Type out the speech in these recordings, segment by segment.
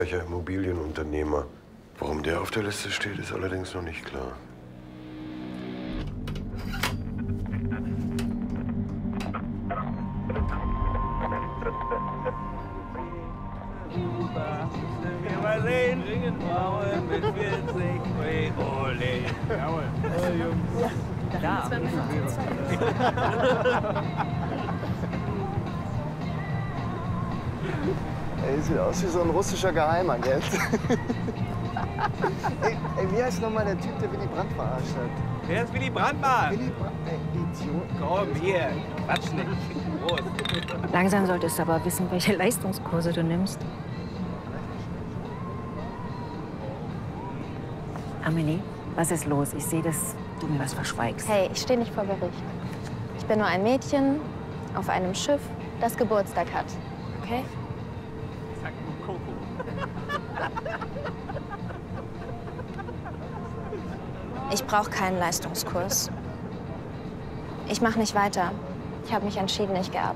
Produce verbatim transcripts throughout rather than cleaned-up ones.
Welcher Immobilienunternehmer. Warum der auf der Liste steht, ist allerdings noch nicht klar. Mal sehen, Frauen mit vierzig, ole. Jawohl. Oh, Jungs. Ja, da. Ey, sieht aus wie so ein russischer Geheimagent. ey, ey, wie heißt nochmal der Typ, der Willy Brandt verarscht hat? Wer ist Willy Brandt, Mann? Willy Brandt, ey, Idiot. Komm, hier, quatsch nicht. Prost. Langsam solltest du aber wissen, welche Leistungskurse du nimmst. Amelie, was ist los? Ich sehe, dass du mir was verschweigst. Hey, ich stehe nicht vor Gericht. Ich bin nur ein Mädchen auf einem Schiff, das Geburtstag hat. Okay? Sag nur Coco. Ich brauche keinen Leistungskurs. Ich mache nicht weiter. Ich habe mich entschieden, ich gehe ab.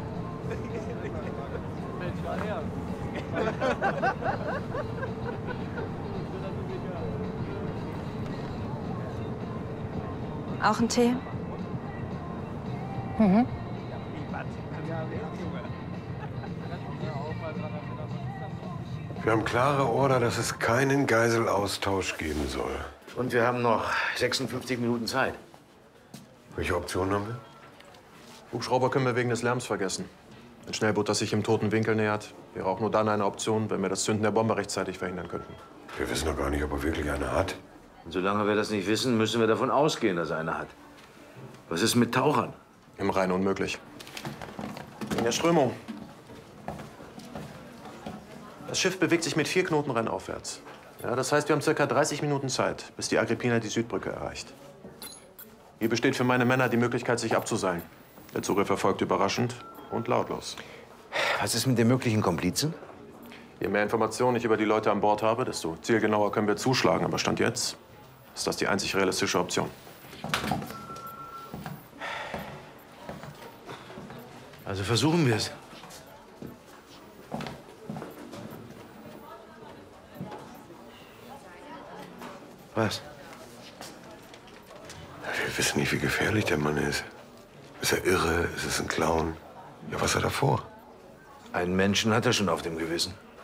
Auch ein Tee? Mhm. Wir haben klare Order, dass es keinen Geiselaustausch geben soll. Und wir haben noch sechsundfünfzig Minuten Zeit. Welche Optionen haben wir? Hubschrauber können wir wegen des Lärms vergessen. Ein Schnellboot, das sich im toten Winkel nähert, wäre auch nur dann eine Option, wenn wir das Zünden der Bombe rechtzeitig verhindern könnten. Wir wissen doch gar nicht, ob er wirklich eine hat. Und solange wir das nicht wissen, müssen wir davon ausgehen, dass er eine hat. Was ist mit Tauchern? Im Rhein unmöglich. In der Strömung. Das Schiff bewegt sich mit vier Knoten rheinaufwärts. Ja, das heißt, wir haben circa dreißig Minuten Zeit, bis die Agrippina die Südbrücke erreicht. Hier besteht für meine Männer die Möglichkeit, sich abzuseilen. Der Zugriff erfolgt überraschend und lautlos. Was ist mit den möglichen Komplizen? Je mehr Informationen ich über die Leute an Bord habe, desto zielgenauer können wir zuschlagen. Aber Stand jetzt ist das die einzig realistische Option. Also versuchen wir es. Was? Wir wissen nicht, wie gefährlich der Mann ist. Ist er irre? Ist es ein Clown? Ja, was hat er vor? Einen Menschen hat er schon auf dem Gewissen.